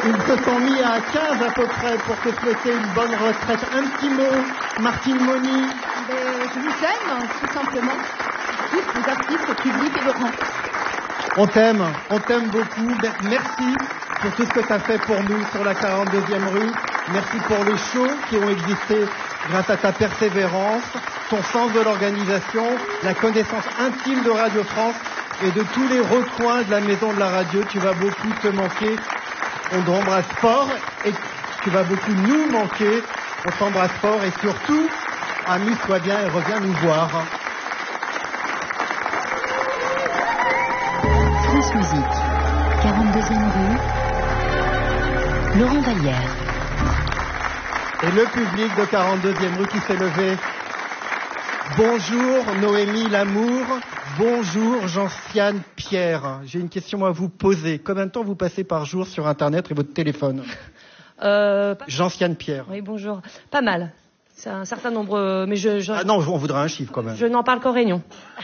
Ils se sont mis à 15 à peu près pour te souhaiter une bonne retraite. Un petit mot, Martine Moni. Je vous aime, tout simplement. Tous les artistes, le public et Laurent. On t'aime beaucoup. Merci pour tout ce que tu as fait pour nous sur la 42e rue. Merci pour les shows qui ont existé grâce à ta persévérance, ton sens de l'organisation, la connaissance intime de Radio France et de tous les recoins de la maison de la radio. Tu vas beaucoup te manquer. On t'embrasse fort et tu vas beaucoup nous manquer. On t'embrasse fort et surtout, amuse-toi bien et reviens nous voir. France Musique, 42e rue, Laurent Vallière. Et le public de 42e rue qui s'est levé. Bonjour Noémie Lamour, bonjour Jean-Siane Pierre. J'ai une question à vous poser. Combien de temps vous passez par jour sur Internet et votre téléphone Jean-Siane Pierre. Oui, bonjour. Pas mal. C'est un certain nombre, mais Ah non, on voudrait un chiffre quand même. Je n'en parle qu'en réunion.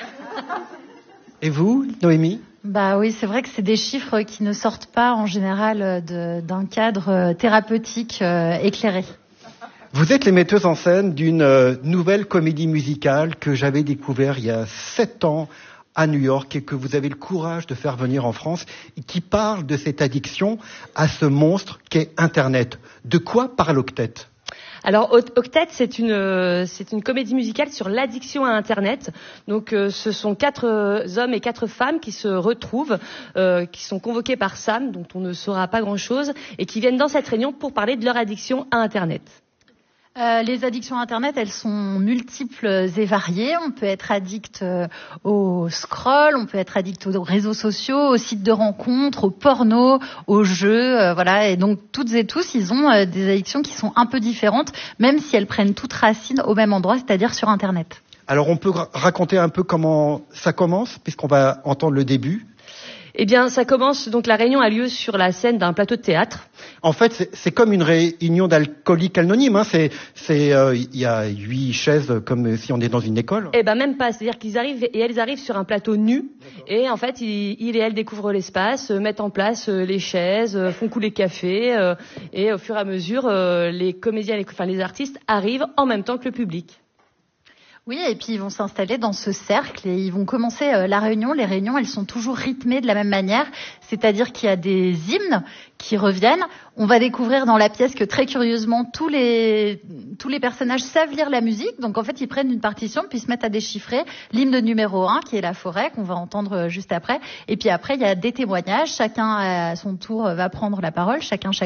Et vous, Noémie? Bah oui, c'est vrai que c'est des chiffres qui ne sortent pas en général d'un cadre thérapeutique éclairé. Vous êtes les metteuses en scène d'une nouvelle comédie musicale que j'avais découvert il y a 7 ans à New York et que vous avez le courage de faire venir en France et qui parle de cette addiction à ce monstre qu'est Internet. De quoi parle Octet ? Alors Octet, c'est une comédie musicale sur l'addiction à Internet. Donc ce sont 4 hommes et 4 femmes qui se retrouvent, qui sont convoqués par Sam, dont on ne saura pas grand-chose, et qui viennent dans cette réunion pour parler de leur addiction à Internet. Les addictions à Internet, elles sont multiples et variées. On peut être addict au scroll, on peut être addict aux réseaux sociaux, aux sites de rencontres, au porno, aux jeux, voilà. Et donc toutes et tous, ils ont des addictions qui sont un peu différentes, même si elles prennent toutes racines au même endroit, c'est-à-dire sur Internet. Alors on peut raconter un peu comment ça commence, puisqu'on va entendre le début. Eh bien, ça commence, donc la réunion a lieu sur la scène d'un plateau de théâtre. En fait, c'est comme une réunion d'alcooliques anonymes, hein. Il y a 8 chaises comme si on est dans une école. Eh ben, même pas. C'est-à-dire qu'ils arrivent et elles arrivent sur un plateau nu. Et en fait, ils et elles découvrent l'espace, mettent en place les chaises, font couler le café, et au fur et à mesure, les comédiens, les artistes arrivent en même temps que le public. Oui, et puis ils vont s'installer dans ce cercle et ils vont commencer la réunion. Les réunions, elles sont toujours rythmées de la même manière, c'est-à-dire qu'il y a des hymnes qui reviennent. On va découvrir dans la pièce que très curieusement, tous les personnages savent lire la musique. Donc en fait, ils prennent une partition puis se mettent à déchiffrer l'hymne numéro 1, qui est La Forêt, qu'on va entendre juste après. Et puis après, il y a des témoignages. Chacun à son tour va prendre la parole, chacun